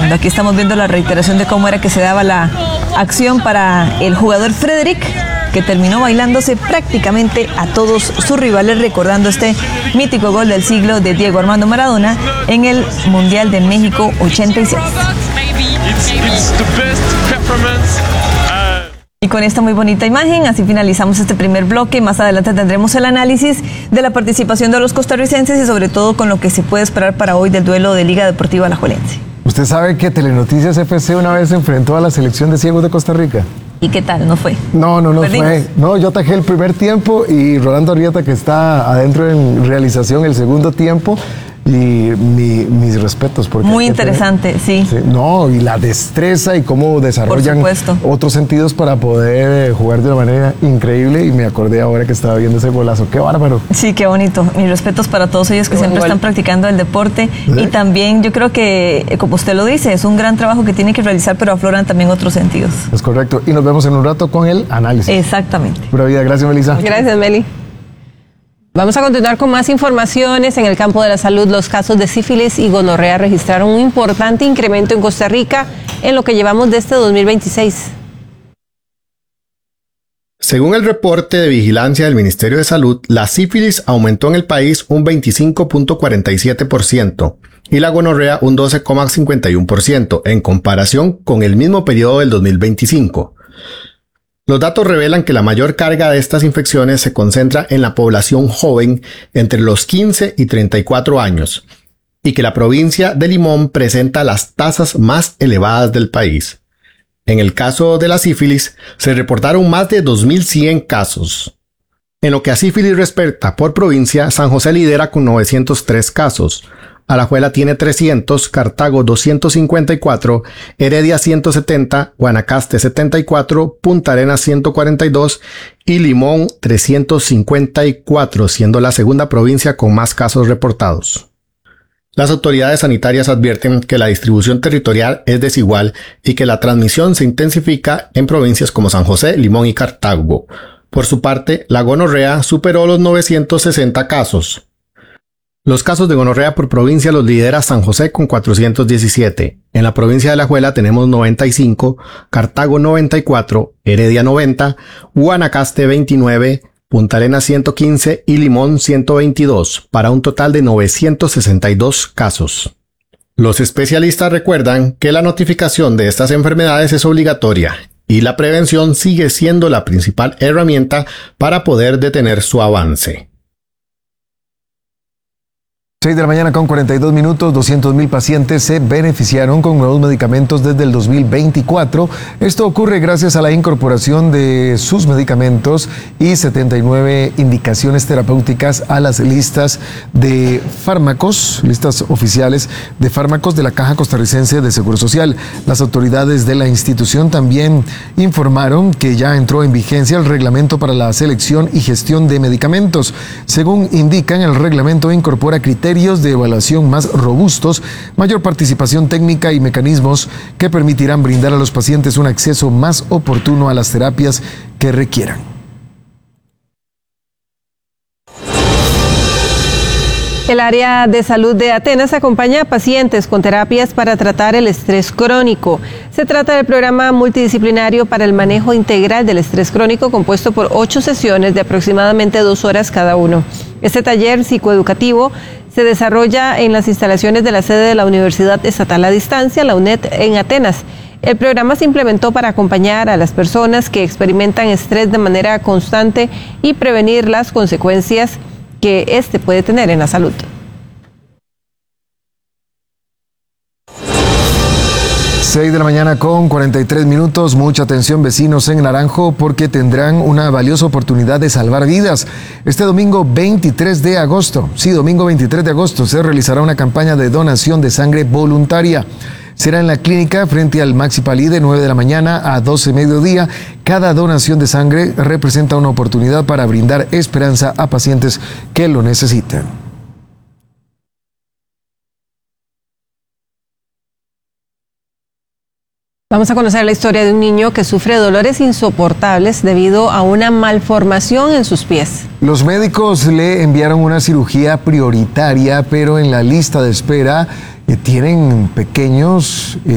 cuando aquí estamos viendo la reiteración de cómo era que se daba la acción para el jugador Frederick, que terminó bailándose prácticamente a todos sus rivales, recordando este mítico gol del siglo de Diego Armando Maradona en el Mundial de México 86. Y con esta muy bonita imagen, así finalizamos este primer bloque. Más adelante tendremos el análisis de la participación de los costarricenses y sobre todo con lo que se puede esperar para hoy del duelo de Liga Deportiva Alajuelense. ¿Usted sabe que Telenoticias FC una vez se enfrentó a la selección de ciegos de Costa Rica? ¿Y qué tal? ¿No fue? No ¿Perdimos? fue. No, yo atajé el primer tiempo y Rolando Arrieta, que está adentro en realización, el segundo tiempo. Y mis respetos. Porque muy interesante, sí. No, y la destreza y cómo desarrollan otros sentidos para poder jugar de una manera increíble. Y me acordé ahora que estaba viendo ese golazo. ¡Qué bárbaro! Sí, qué bonito. Mis respetos para todos ellos que siempre están practicando el deporte. ¿Sí? Y también yo creo que, como usted lo dice, es un gran trabajo que tienen que realizar, pero afloran también otros sentidos. Es correcto. Y nos vemos en un rato con el análisis. Exactamente. Pura vida. Gracias, Melissa. Gracias, Meli. Vamos a continuar con más informaciones. En el campo de la salud, los casos de sífilis y gonorrea registraron un importante incremento en Costa Rica en lo que llevamos de este 2026. Según el reporte de vigilancia del Ministerio de Salud, la sífilis aumentó en el país un 25.47% y la gonorrea un 12.51% en comparación con el mismo periodo del 2025. Los datos revelan que la mayor carga de estas infecciones se concentra en la población joven entre los 15 y 34 años y que la provincia de Limón presenta las tasas más elevadas del país. En el caso de la sífilis, se reportaron más de 2.100 casos. En lo que a sífilis respecta por provincia, San José lidera con 903 casos. Alajuela tiene 300, Cartago 254, Heredia 170, Guanacaste 74, Punta Arenas 142 y Limón 354, siendo la segunda provincia con más casos reportados. Las autoridades sanitarias advierten que la distribución territorial es desigual y que la transmisión se intensifica en provincias como San José, Limón y Cartago. Por su parte, la gonorrea superó los 960 casos. Los casos de gonorrea por provincia los lidera San José con 417. En la provincia de Alajuela tenemos 95, Cartago 94, Heredia 90, Guanacaste 29, Punta Arenas 115 y Limón 122, para un total de 962 casos. Los especialistas recuerdan que la notificación de estas enfermedades es obligatoria y la prevención sigue siendo la principal herramienta para poder detener su avance. 6 de la mañana con 42 minutos, 200,000 pacientes se beneficiaron con nuevos medicamentos desde el 2024. Esto ocurre gracias a la incorporación de sus medicamentos y 79 indicaciones terapéuticas a las listas de fármacos, listas oficiales de fármacos de la Caja Costarricense de Seguro Social. Las autoridades de la institución también informaron que ya entró en vigencia el reglamento para la selección y gestión de medicamentos. Según indican, el reglamento incorpora criterios de evaluación más robustos, mayor participación técnica y mecanismos que permitirán brindar a los pacientes un acceso más oportuno a las terapias que requieran. El área de salud de Atenas acompaña a pacientes con terapias para tratar el estrés crónico. Se trata del programa multidisciplinario para el manejo integral del estrés crónico, compuesto por 8 sesiones de aproximadamente 2 horas cada uno. Este taller psicoeducativo se desarrolla en las instalaciones de la sede de la Universidad Estatal a Distancia, la UNED, en Atenas. El programa se implementó para acompañar a las personas que experimentan estrés de manera constante y prevenir las consecuencias que este puede tener en la salud. 6 de la mañana con 43 minutos. Mucha atención, vecinos en Naranjo, porque tendrán una valiosa oportunidad de salvar vidas. Este domingo 23 de agosto, domingo 23 de agosto, se realizará una campaña de donación de sangre voluntaria. Será en la clínica frente al Maxi Palí de 9 de la mañana a 12 mediodía. Cada donación de sangre representa una oportunidad para brindar esperanza a pacientes que lo necesitan. Vamos a conocer la historia de un niño que sufre dolores insoportables debido a una malformación en sus pies. Los médicos le enviaron una cirugía prioritaria, pero en la lista de espera tienen pequeños